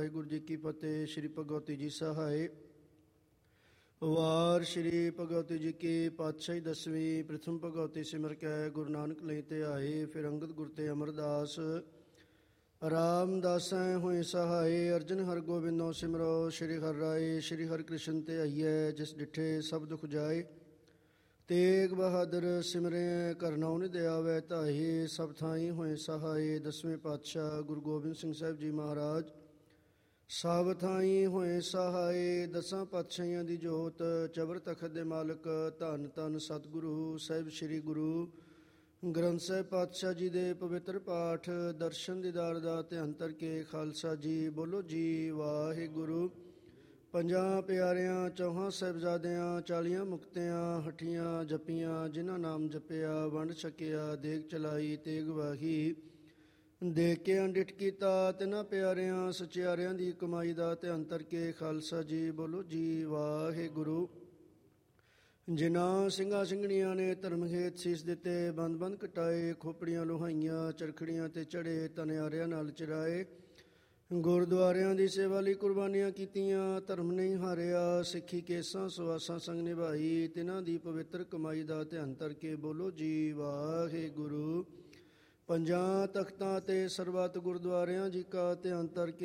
ਵਾਹਿਗੁਰੂ ਜੀ ਕੀ ਫਤਿਹ। ਸ਼੍ਰੀ ਭਗਵਤੀ ਜੀ ਸਹਾਇ। ਵਾਰ ਸ਼੍ਰੀ ਭਗਵਤੀ ਜੀ ਕੀ ਪਾਤਸ਼ਾਹੀ ਦਸਵੀਂ। ਪ੍ਰਥਮ ਭਗਵਤੀ ਸਿਮਰ ਕੈ ਗੁਰੂ ਨਾਨਕ ਲਈ ਤੇ ਆਏ। ਫਿਰ ਅੰਗਦ ਗੁਰ ਤੇ ਅਮਰਦਾਸ ਰਾਮਦਾਸੈ ਹੋਏ ਸਹਾਏ। ਅਰਜਨ ਹਰ ਗੋਬਿੰਦੋ ਸਿਮਰੋ ਸ਼੍ਰੀ ਹਰਿ ਰਾਏ। ਸ਼੍ਰੀ ਹਰਿ ਕ੍ਰਿਸ਼ਨ ਤੇ ਆਈਐ ਜਿਸ ਡਿਠੇ ਸਭ ਦੁਖ ਜਾਏ। ਤੇਗ ਬਹਾਦਰ ਸਿਮਰੈ ਕਰਨਉ ਨਿਧ ਆਵੈ ਧਾਏ। ਸਭ ਥਾਈ ਹੋਏ ਸਹਾਏ। ਦਸਵੇਂ ਪਾਤਸ਼ਾਹ ਗੁਰੂ ਗੋਬਿੰਦ ਸਿੰਘ ਸਾਹਿਬ ਜੀ ਮਹਾਰਾਜ ਸਭ ਥਾਈ ਹੋਏ ਸਹਾਏ। ਦਸਾਂ ਪਾਤਸ਼ਾਹੀਆਂ ਦੀ ਜੋਤ ਚਬਰ ਤਖਤ ਦੇ ਮਾਲਕ ਧੰਨ ਧੰਨ ਸਤਿਗੁਰੂ ਸਾਹਿਬ ਸ੍ਰੀ ਗੁਰੂ ਗ੍ਰੰਥ ਸਾਹਿਬ ਪਾਤਸ਼ਾਹ ਜੀ ਦੇ ਪਵਿੱਤਰ ਪਾਠ ਦਰਸ਼ਨ ਦੀਦਾਰ ਦਾ ਧਿਆਨ ਧਰ ਕੇ ਖਾਲਸਾ ਜੀ ਬੋਲੋ ਜੀ ਵਾਹਿਗੁਰੂ। ਪੰਜਾਂ ਪਿਆਰਿਆਂ ਚੌਹਾਂ ਸਾਹਿਬਜ਼ਾਦਿਆਂ 40 ਮੁਕਤਿਆਂ ਹੱਠੀਆਂ ਜਪੀਆਂ ਜਿਨ੍ਹਾਂ ਨਾਮ ਜਪਿਆ ਵੰਡ ਛਕਿਆ ਦੇਗ ਚਲਾਈ ਤੇਗ ਵਾਹੀ ਦੇਖ ਕੇ ਅੰਡਿਠ ਕੀਤਾ। ਤਿੰਨਾਂ ਪਿਆਰਿਆਂ ਸਚਿਆਰਿਆਂ ਦੀ ਕਮਾਈ ਦਾ ਧਿਆਨ ਧਰ ਕੇ ਖਾਲਸਾ ਜੀ ਬੋਲੋ ਜੀ ਵਾਹਿਗੁਰੂ। ਜਿਨ੍ਹਾਂ ਸਿੰਘਾਂ ਸਿੰਘਣੀਆਂ ਨੇ ਧਰਮ ਹੇਤ ਸੀਸ ਦਿੱਤੇ ਬੰਦ ਬੰਦ ਕਟਾਏ ਖੋਪੜੀਆਂ ਲੋਹਾਈਆਂ ਚਰਖੜੀਆਂ ਤੇ ਚੜੇ ਤਨਿਆਰਿਆਂ ਨਾਲ ਚਿਰਾਏ ਗੁਰਦੁਆਰਿਆਂ ਦੀ ਸੇਵਾ ਲਈ ਕੁਰਬਾਨੀਆਂ ਕੀਤੀਆਂ ਧਰਮ ਨਹੀਂ ਹਾਰਿਆ ਸਿੱਖੀ ਕੇਸਾਂ ਸੁਆਸਾਂ ਸੰਗ ਨਿਭਾਈ ਤਿਨਾਂ ਦੀ ਪਵਿੱਤਰ ਕਮਾਈ ਦਾ ਧਿਆਨ ਧਰ ਕੇ ਬੋਲੋ ਜੀ ਵਾਹਿਗੁਰੂ। ਪੰਜਾਂ ਤਖਤਾਂ ਤੇ ਸਰਬੱਤ ਗੁਰਦੁਆਰਿਆਂ ਜੀ ਕਾ ਧਿਆਨ ਧਰ ਕੇ